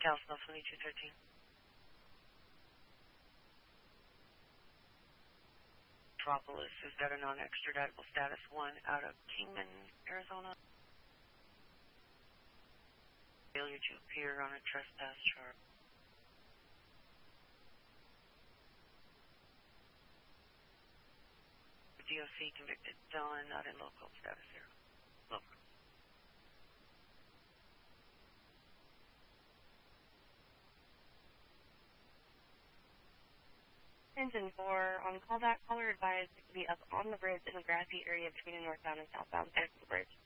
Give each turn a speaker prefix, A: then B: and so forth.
A: Calsmith 2213. Metropolis has got a non-extraditable status 1 out of Kingman, Arizona. Failure to appear on a trespass charge. DOC convicted felon, not in local status 0. Local.
B: Engine 4, on callback, caller advised to be up on the bridge in the grassy area between the northbound and southbound sections of the bridge.